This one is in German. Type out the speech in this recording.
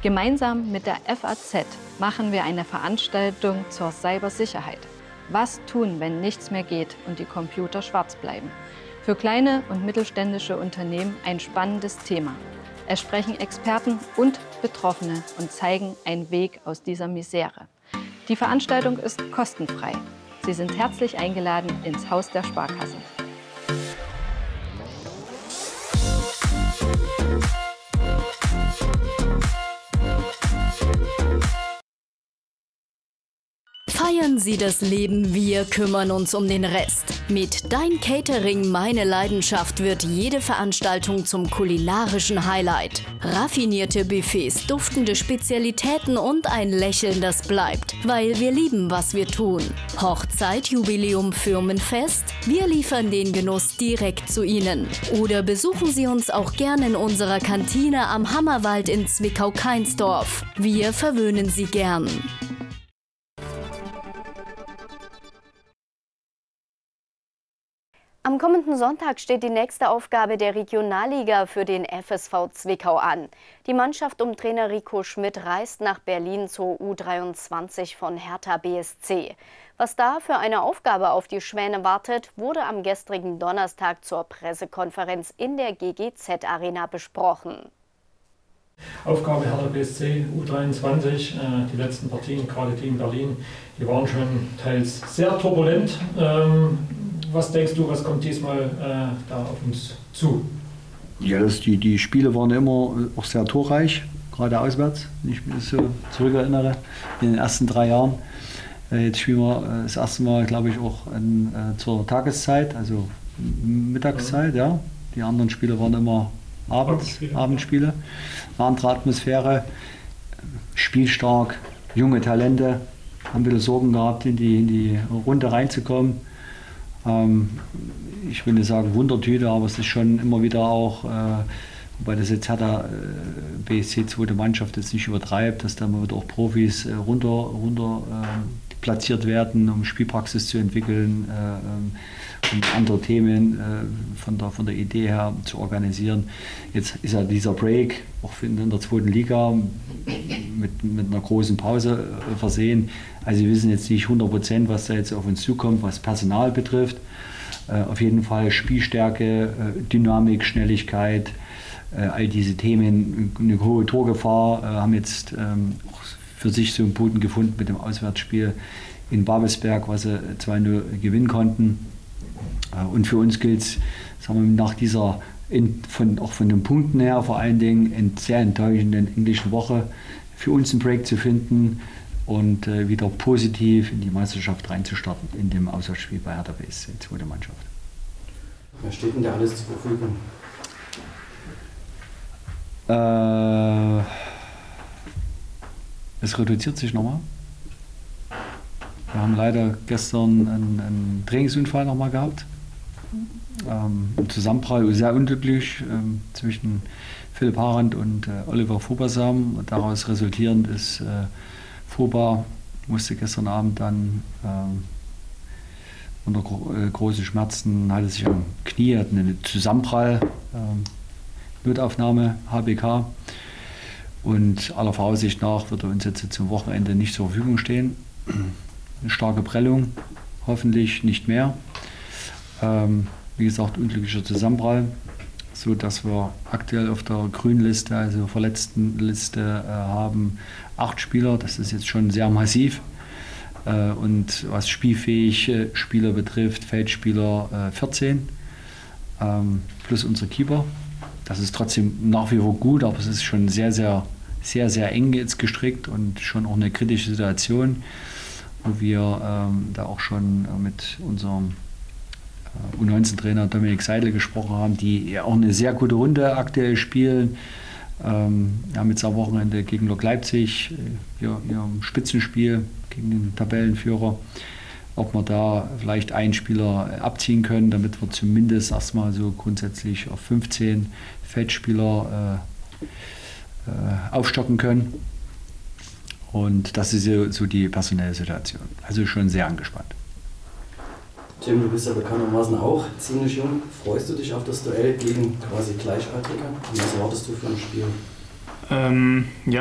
Gemeinsam mit der FAZ machen wir eine Veranstaltung zur Cybersicherheit. Was tun, wenn nichts mehr geht und die Computer schwarz bleiben? Für kleine und mittelständische Unternehmen ein spannendes Thema. Es sprechen Experten und Betroffene und zeigen einen Weg aus dieser Misere. Die Veranstaltung ist kostenfrei. Sie sind herzlich eingeladen ins Haus der Sparkassen. Feiern Sie das Leben, wir kümmern uns um den Rest. Mit Dein Catering, meine Leidenschaft wird jede Veranstaltung zum kulinarischen Highlight. Raffinierte Buffets, duftende Spezialitäten und ein Lächeln, das bleibt, weil wir lieben, was wir tun. Hochzeit, Jubiläum, Firmenfest, wir liefern den Genuss direkt zu Ihnen. Oder besuchen Sie uns auch gerne in unserer Kantine am Hammerwald in Zwickau-Kainsdorf. Wir verwöhnen Sie gern. Am kommenden Sonntag steht die nächste Aufgabe der Regionalliga für den FSV Zwickau an. Die Mannschaft um Trainer Rico Schmidt reist nach Berlin zur U23 von Hertha BSC. Was da für eine Aufgabe auf die Schwäne wartet, wurde am gestrigen Donnerstag zur Pressekonferenz in der GGZ-Arena besprochen. Aufgabe Hertha BSC, U23, die letzten Partien, gerade gegen Berlin, die waren schon teils sehr turbulent. Was denkst du, was kommt diesmal da auf uns zu? Ja, die Spiele waren immer auch sehr torreich, gerade auswärts, wenn ich mich so zurückerinnere, in den ersten 3 Jahren. Jetzt spielen wir das erste Mal, glaube ich, auch zur Tageszeit, also Mittagszeit. Ja. Die anderen Spiele waren immer Abendspiele. Eine andere Atmosphäre, spielstark, junge Talente, haben ein bisschen Sorgen gehabt, in die Runde reinzukommen. Ich will nicht sagen Wundertüte, aber es ist schon immer wieder auch, wobei das jetzt Hertha BSC zweite Mannschaft jetzt nicht übertreibt, dass da mal wieder auch Profis runter platziert werden, um Spielpraxis zu entwickeln, um andere Themen von der Idee her zu organisieren. Jetzt ist ja dieser Break auch in der zweiten Liga mit einer großen Pause versehen. Also wir wissen jetzt nicht 100%, was da jetzt auf uns zukommt, was Personal betrifft. Auf jeden Fall Spielstärke, Dynamik, Schnelligkeit, all diese Themen, eine hohe Torgefahr, haben jetzt auch für sich so einen Boden gefunden mit dem Auswärtsspiel in Babelsberg, was sie 2-0 gewinnen konnten. Und für uns gilt es, nach dieser, auch von den Punkten her, vor allen Dingen sehr enttäuschenden englischen Woche, für uns einen Break zu finden und wieder positiv in die Meisterschaft reinzustarten, in dem Auswärtsspiel bei Hertha BSC, zweite Mannschaft. Was steht denn da alles zur Verfügung? Es reduziert sich nochmal. Wir haben leider gestern einen Trainingsunfall nochmal gehabt. Ein Zusammenprall, sehr unglücklich, zwischen Philipp Harand und Oliver Fobasam. Daraus resultierend ist Foba musste gestern Abend dann unter großen Schmerzen, hatte sich am Knie, hat einen Zusammenprall, Notaufnahme, HBK. Und aller Voraussicht nach wird er uns jetzt zum Wochenende nicht zur Verfügung stehen. Eine starke Prellung, hoffentlich nicht mehr. Wie gesagt, unglücklicher Zusammenprall, so dass wir aktuell auf der Grünliste, also Verletztenliste, haben 8 Spieler. Das ist jetzt schon sehr massiv. Und was spielfähige Spieler betrifft, Feldspieler 14, plus unsere Keeper. Das ist trotzdem nach wie vor gut, aber es ist schon sehr eng jetzt gestrickt und schon auch eine kritische Situation, wo wir da auch schon mit unserem U19-Trainer Dominik Seidel gesprochen haben, die auch eine sehr gute Runde aktuell spielen. Wir haben jetzt am Wochenende gegen Lok Leipzig ihr Spitzenspiel gegen den Tabellenführer, ob wir da vielleicht einen Spieler abziehen können, damit wir zumindest erstmal so grundsätzlich auf 15 Feldspieler aufstocken können. Und das ist so die personelle Situation. Also schon sehr angespannt. Tim, du bist ja bekanntermaßen auch ziemlich jung. Freust du dich auf das Duell gegen quasi Gleichaltrige? Und was erwartest du für ein Spiel? Ja,